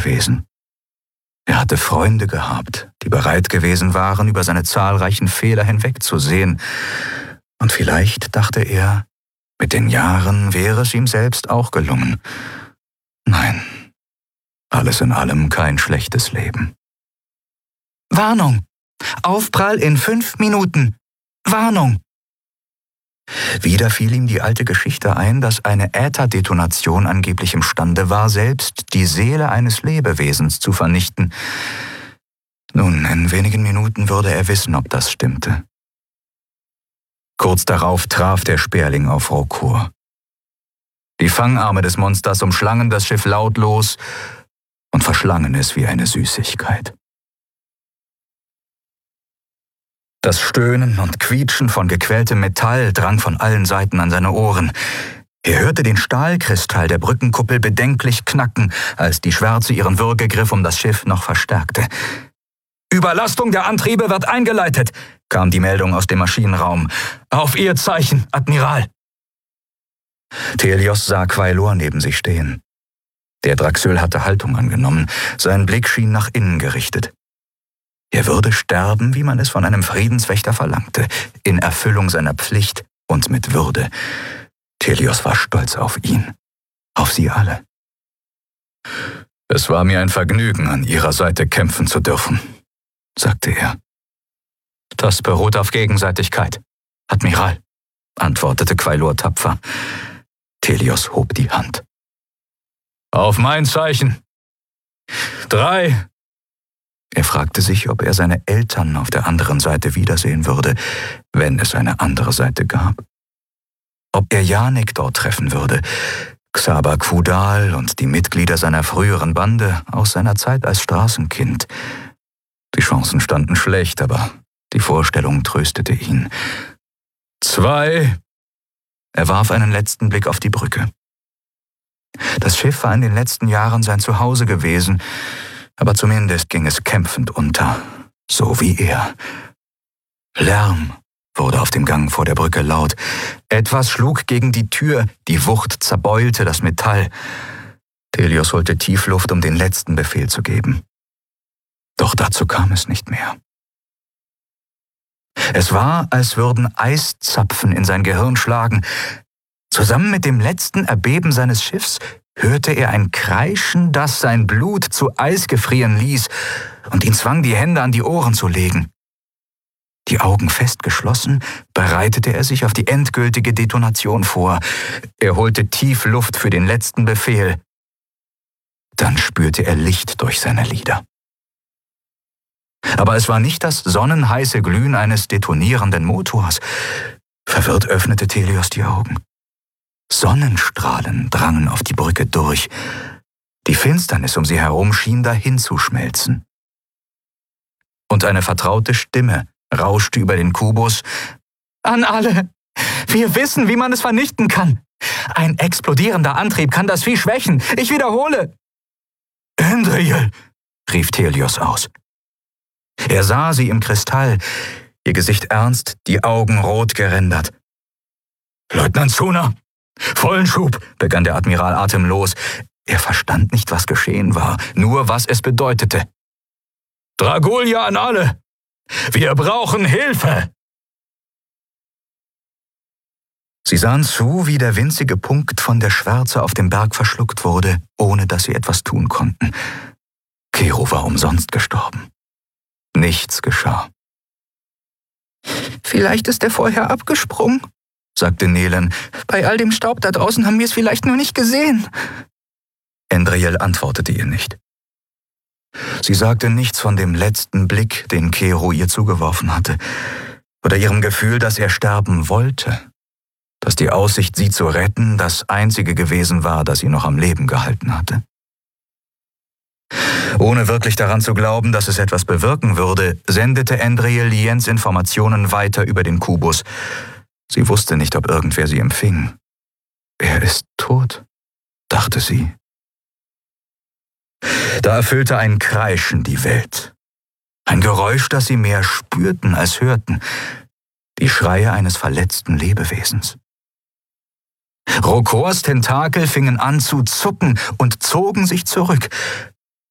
gewesen. Er hatte Freunde gehabt, die bereit gewesen waren, über seine zahlreichen Fehler hinwegzusehen. Und vielleicht, dachte er, mit den Jahren wäre es ihm selbst auch gelungen. Nein, alles in allem kein schlechtes Leben. Warnung! Aufprall in 5 Minuten! Warnung! Wieder fiel ihm die alte Geschichte ein, dass eine Ätherdetonation angeblich imstande war, selbst die Seele eines Lebewesens zu vernichten. Nun, in wenigen Minuten würde er wissen, ob das stimmte. Kurz darauf traf der Sperling auf Raucourt. Die Fangarme des Monsters umschlangen das Schiff lautlos und verschlangen es wie eine Süßigkeit. Das Stöhnen und Quietschen von gequältem Metall drang von allen Seiten an seine Ohren. Er hörte den Stahlkristall der Brückenkuppel bedenklich knacken, als die Schwärze ihren Würgegriff um das Schiff noch verstärkte. »Überlastung der Antriebe wird eingeleitet«, kam die Meldung aus dem Maschinenraum. »Auf Ihr Zeichen, Admiral!« Thelios sah Quailor neben sich stehen. Der Draxöl hatte Haltung angenommen, sein Blick schien nach innen gerichtet. Er würde sterben, wie man es von einem Friedenswächter verlangte, in Erfüllung seiner Pflicht und mit Würde. Thelios war stolz auf ihn, auf sie alle. »Es war mir ein Vergnügen, an Ihrer Seite kämpfen zu dürfen«, sagte er. »Das beruht auf Gegenseitigkeit, Admiral«, antwortete Quailor tapfer. Thelios hob die Hand. »Auf mein Zeichen! 3!« Er fragte sich, ob er seine Eltern auf der anderen Seite wiedersehen würde, wenn es eine andere Seite gab. Ob er Janek dort treffen würde, Xaber Kudal und die Mitglieder seiner früheren Bande aus seiner Zeit als Straßenkind. Die Chancen standen schlecht, aber die Vorstellung tröstete ihn. 2! Er warf einen letzten Blick auf die Brücke. Das Schiff war in den letzten Jahren sein Zuhause gewesen, aber zumindest ging es kämpfend unter, so wie er. Lärm wurde auf dem Gang vor der Brücke laut. Etwas schlug gegen die Tür, die Wucht zerbeulte das Metall. Thelios holte tief Luft, um den letzten Befehl zu geben. Doch dazu kam es nicht mehr. Es war, als würden Eiszapfen in sein Gehirn schlagen. Zusammen mit dem letzten Erbeben seines Schiffs hörte er ein Kreischen, das sein Blut zu Eis gefrieren ließ und ihn zwang, die Hände an die Ohren zu legen. Die Augen fest geschlossen, bereitete er sich auf die endgültige Detonation vor. Er holte tief Luft für den letzten Befehl. Dann spürte er Licht durch seine Lider. Aber es war nicht das sonnenheiße Glühen eines detonierenden Motors. Verwirrt öffnete Thelios die Augen. Sonnenstrahlen drangen auf die Brücke durch. Die Finsternis um sie herum schien dahin zu schmelzen. Und eine vertraute Stimme rauschte über den Kubus. »An alle! Wir wissen, wie man es vernichten kann! Ein explodierender Antrieb kann das Vieh schwächen! Ich wiederhole!« »Andriel«, rief Thelios aus. Er sah sie im Kristall, ihr Gesicht ernst, die Augen rot gerändert. »Leutnant Zuna, vollen Schub«, begann der Admiral atemlos. Er verstand nicht, was geschehen war, nur was es bedeutete. »Dragolia an alle! Wir brauchen Hilfe!« Sie sahen zu, wie der winzige Punkt von der Schwärze auf dem Berg verschluckt wurde, ohne dass sie etwas tun konnten. Kero war umsonst gestorben. Nichts geschah. »Vielleicht ist er vorher abgesprungen«, sagte Nelen. »Bei all dem Staub da draußen haben wir es vielleicht nur nicht gesehen.« Andriel antwortete ihr nicht. Sie sagte nichts von dem letzten Blick, den Kero ihr zugeworfen hatte, oder ihrem Gefühl, dass er sterben wollte, dass die Aussicht, sie zu retten, das einzige gewesen war, das sie noch am Leben gehalten hatte. Ohne wirklich daran zu glauben, dass es etwas bewirken würde, sendete Andriel Liens Informationen weiter über den Kubus. Sie wusste nicht, ob irgendwer sie empfing. »Er ist tot«, dachte sie. Da erfüllte ein Kreischen die Welt. Ein Geräusch, das sie mehr spürten als hörten. Die Schreie eines verletzten Lebewesens. Raucourts Tentakel fingen an zu zucken und zogen sich zurück.